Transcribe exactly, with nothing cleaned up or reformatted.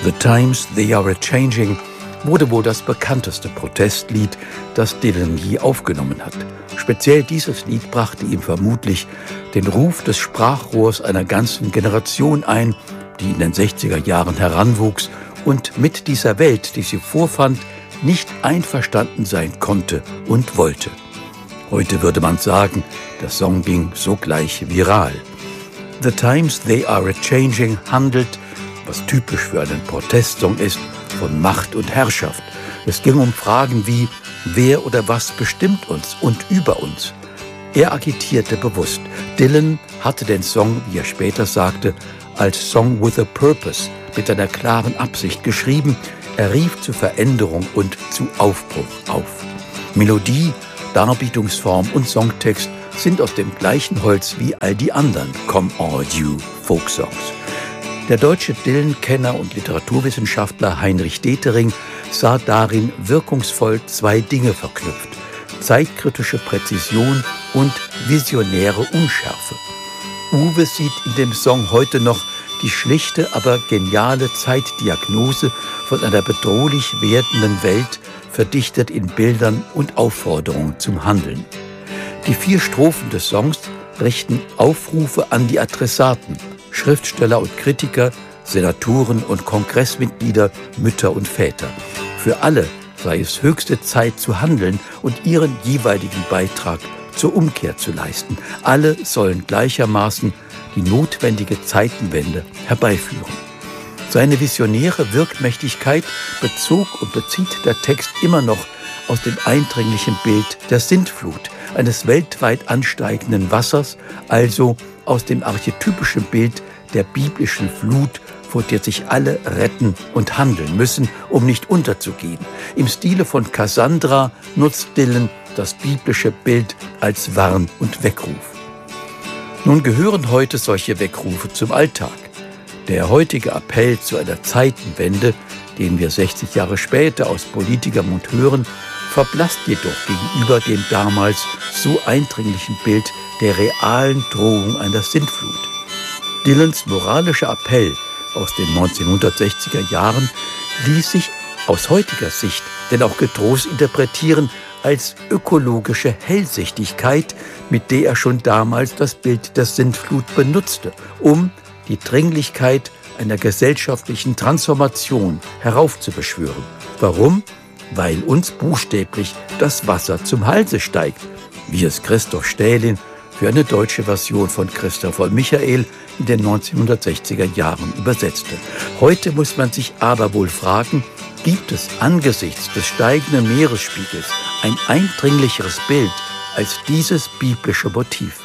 The Times, They Are A-Changing wurde wohl das bekannteste Protestlied, das Dylan je aufgenommen hat. Speziell dieses Lied brachte ihm vermutlich den Ruf des Sprachrohrs einer ganzen Generation ein, die in den sechziger Jahren heranwuchs und mit dieser Welt, die sie vorfand, nicht einverstanden sein konnte und wollte. Heute würde man sagen, der Song ging sogleich viral. The Times, They Are A-Changing handelt, was typisch für einen Protestsong ist, von Macht und Herrschaft. Es ging um Fragen wie, wer oder was bestimmt uns und über uns. Er agitierte bewusst. Dylan hatte den Song, wie er später sagte, als Song with a Purpose, mit einer klaren Absicht geschrieben. Er rief zu Veränderung und zu Aufbruch auf. Melodie, Darbietungsform und Songtext sind aus dem gleichen Holz wie all die anderen Come All You Folksongs. Der deutsche Dylan-Kenner und Literaturwissenschaftler Heinrich Detering sah darin wirkungsvoll zwei Dinge verknüpft: zeitkritische Präzision und visionäre Unschärfe. Uwe sieht in dem Song heute noch die schlichte, aber geniale Zeitdiagnose von einer bedrohlich werdenden Welt, verdichtet in Bildern und Aufforderungen zum Handeln. Die vier Strophen des Songs richten Aufrufe an die Adressaten: Schriftsteller und Kritiker, Senatoren und Kongressmitglieder, Mütter und Väter. Für alle sei es höchste Zeit zu handeln und ihren jeweiligen Beitrag zur Umkehr zu leisten. Alle sollen gleichermaßen die notwendige Zeitenwende herbeiführen. Seine visionäre Wirkmächtigkeit bezog und bezieht der Text immer noch aus dem eindringlichen Bild der Sintflut, eines weltweit ansteigenden Wassers, also aus dem archetypischen Bild der biblischen Flut, vor der sich alle retten und handeln müssen, um nicht unterzugehen. Im Stile von Cassandra nutzt Dylan das biblische Bild als Warn- und Weckruf. Nun gehören heute solche Weckrufe zum Alltag. Der heutige Appell zu einer Zeitenwende, den wir sechzig Jahre später aus Politikermund hören, verblasst jedoch gegenüber dem damals so eindringlichen Bild der realen Drohung einer Sintflut. Dylans moralischer Appell aus den neunzehnhundertsechziger Jahren ließ sich aus heutiger Sicht denn auch getrost interpretieren als ökologische Hellsichtigkeit, mit der er schon damals das Bild der Sintflut benutzte, um die Dringlichkeit einer gesellschaftlichen Transformation heraufzubeschwören. Warum? Weil uns buchstäblich das Wasser zum Halse steigt, wie es Christoph Stählin für eine deutsche Version von Christoph von Michael in den neunzehnhundertsechziger Jahren übersetzte. Heute muss man sich aber wohl fragen, gibt es angesichts des steigenden Meeresspiegels ein eindringlicheres Bild als dieses biblische Motiv?